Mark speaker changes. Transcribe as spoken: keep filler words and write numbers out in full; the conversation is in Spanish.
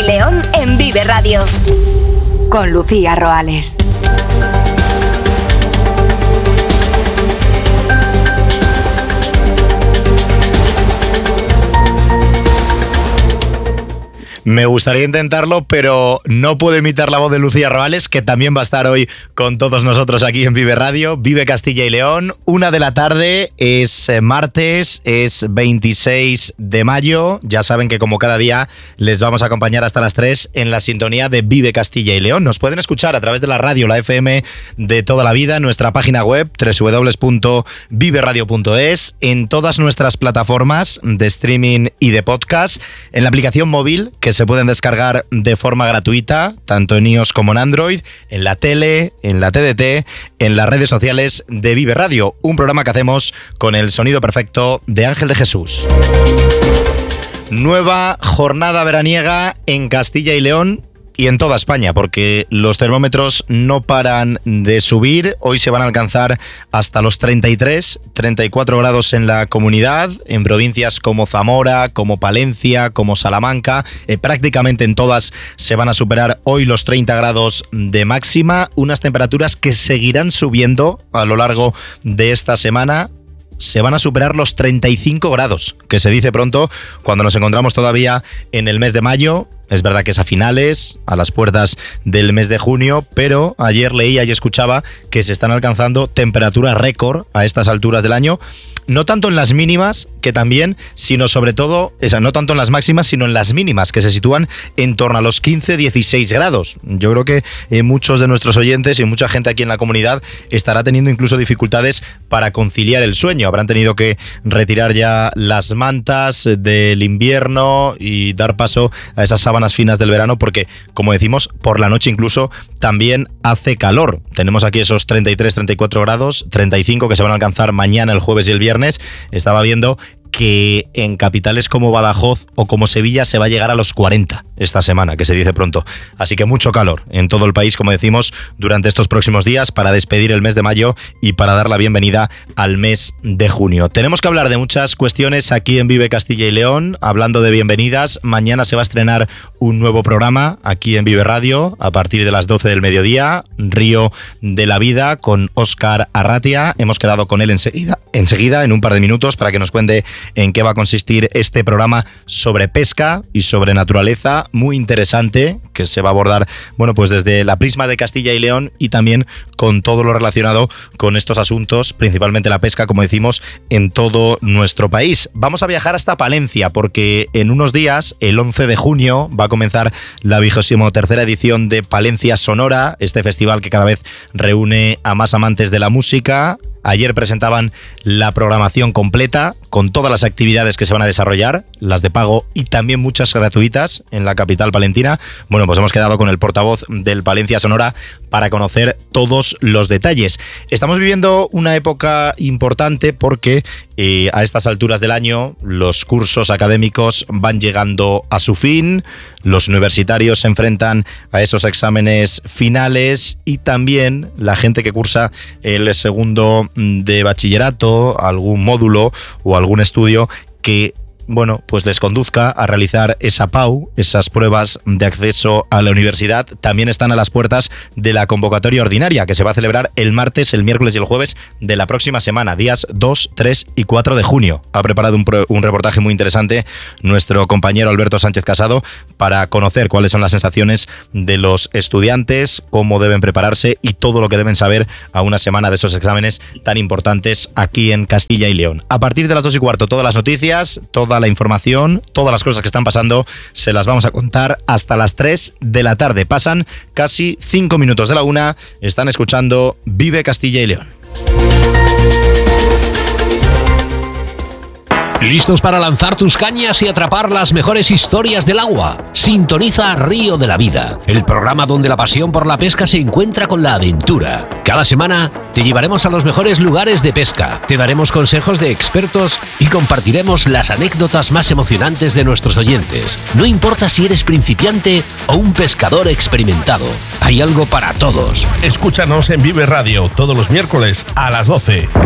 Speaker 1: León en Vive Radio. Con Lucía Roales.
Speaker 2: Me gustaría intentarlo, pero no puedo imitar la voz de Lucía Roales, que también va a estar hoy con todos nosotros aquí en Vive Radio. Vive Castilla y León, una de la tarde, es martes, es veintiséis de mayo. Ya saben que como cada día les vamos a acompañar hasta las tres en la sintonía de Vive Castilla y León. Nos pueden escuchar a través de la radio, la F M de toda la vida, en nuestra página web doble u doble u doble u punto vive radio punto es, en todas nuestras plataformas de streaming y de podcast, en la aplicación móvil que se pueden descargar de forma gratuita, tanto en iOS como en Android, en la tele, en la T D T, en las redes sociales de Vive Radio, un programa que hacemos con el sonido perfecto de Ángel de Jesús. Nueva jornada veraniega en Castilla y León y en toda España, porque los termómetros no paran de subir. Hoy se van a alcanzar hasta los treinta y tres, treinta y cuatro grados en la comunidad, en provincias como Zamora, como Palencia, como Salamanca. Eh, prácticamente en todas se van a superar hoy los treinta grados de máxima, unas temperaturas que seguirán subiendo a lo largo de esta semana. Se van a superar los treinta y cinco grados, que se dice pronto cuando nos encontramos todavía en el mes de mayo. Es verdad que es a finales, a las puertas del mes de junio, pero ayer leía y escuchaba que se están alcanzando temperaturas récord a estas alturas del año. No tanto en las mínimas, que también, sino sobre todo, o sea, no tanto en las máximas, sino en las mínimas, que se sitúan en torno a los quince a dieciséis grados. Yo creo que eh, muchos de nuestros oyentes y mucha gente aquí en la comunidad estará teniendo incluso dificultades para conciliar el sueño. Habrán tenido que retirar ya las mantas del invierno y dar paso a esas sábanas finas del verano, porque, como decimos, por la noche incluso también hace calor. Tenemos aquí esos treinta y tres, treinta y cuatro grados, treinta y cinco que se van a alcanzar mañana, el jueves y el viernes. Estaba viendo que en capitales como Badajoz o como Sevilla se va a llegar a los cuarenta esta semana, que se dice pronto. Así que mucho calor en todo el país, como decimos, durante estos próximos días para despedir el mes de mayo y para dar la bienvenida al mes de junio. Tenemos que hablar de muchas cuestiones aquí en Vive Castilla y León. Hablando de bienvenidas, mañana se va a estrenar un nuevo programa aquí en Vive Radio a partir de las doce del mediodía, Río de la Vida, con Óscar Arratia. Hemos quedado con él enseguida, enseguida en un par de minutos para que nos cuente en qué va a consistir este programa sobre pesca y sobre naturaleza, muy interesante, que se va a abordar, bueno, pues desde la prisma de Castilla y León y también con todo lo relacionado con estos asuntos, principalmente la pesca, como decimos, en todo nuestro país. Vamos a viajar hasta Palencia, porque en unos días, el once de junio, va a comenzar la vigésimo tercera edición de Palencia Sonora, este festival que cada vez reúne a más amantes de la música. Ayer presentaban la programación completa con todas las actividades que se van a desarrollar, las de pago y también muchas gratuitas en la capital palentina. Bueno, pues hemos quedado con el portavoz del Palencia Sonora para conocer todos los detalles. Estamos viviendo una época importante porque eh, a estas alturas del año los cursos académicos van llegando a su fin, los universitarios se enfrentan a esos exámenes finales y también la gente que cursa el segundo de bachillerato, algún módulo o algún estudio que, bueno, pues les conduzca a realizar esa P A U, esas pruebas de acceso a la universidad, también están a las puertas de la convocatoria ordinaria, que se va a celebrar el martes, el miércoles y el jueves de la próxima semana, días dos, tres y cuatro de junio. Ha preparado un, pro, un reportaje muy interesante nuestro compañero Alberto Sánchez Casado para conocer cuáles son las sensaciones de los estudiantes, cómo deben prepararse y todo lo que deben saber a una semana de esos exámenes tan importantes aquí en Castilla y León. A partir de las dos y cuarto, todas las noticias, toda la información, todas las cosas que están pasando, se las vamos a contar hasta las tres de la tarde. Pasan casi cinco minutos de la una. Están escuchando Vive Castilla y León.
Speaker 3: ¿Listos para lanzar tus cañas y atrapar las mejores historias del agua? Sintoniza Río de la Vida, el programa donde la pasión por la pesca se encuentra con la aventura. Cada semana te llevaremos a los mejores lugares de pesca, te daremos consejos de expertos y compartiremos las anécdotas más emocionantes de nuestros oyentes. No importa si eres principiante o un pescador experimentado, hay algo para todos.
Speaker 4: Escúchanos en Vive Radio todos los miércoles a las doce.